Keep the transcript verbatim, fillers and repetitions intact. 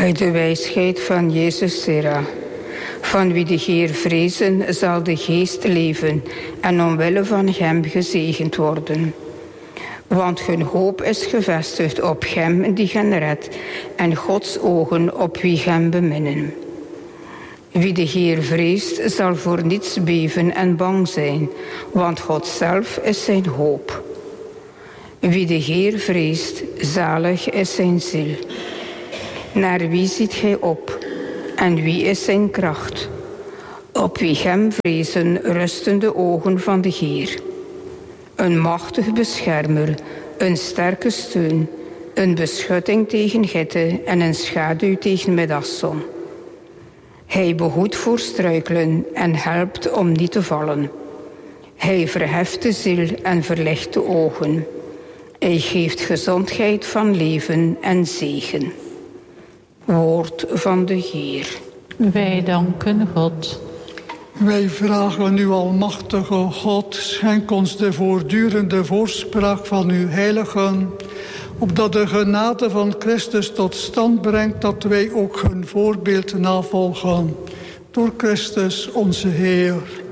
Uit de wijsheid van Jezus Sera. Van wie de Heer vrezen, zal de geest leven en omwille van hem gezegend worden. Want hun hoop is gevestigd op hem die hen redt en Gods ogen op wie hem beminnen. Wie de Heer vreest, zal voor niets beven en bang zijn, want God zelf is zijn hoop. Wie de Heer vreest, zalig is zijn ziel. Naar wie ziet gij op? En wie is zijn kracht? Op wie hem vrezen rusten de ogen van de Heer. Een machtig beschermer, een sterke steun, een beschutting tegen hitte en een schaduw tegen middagzon. Hij behoedt voor struikelen en helpt om niet te vallen. Hij verheft de ziel en verlicht de ogen. Hij geeft gezondheid van leven en zegen. Woord van de Heer. Wij danken God. Wij vragen u, almachtige God, schenk ons de voortdurende voorspraak van uw heiligen, opdat de genade van Christus tot stand brengt dat wij ook hun voorbeeld navolgen. Door Christus onze Heer.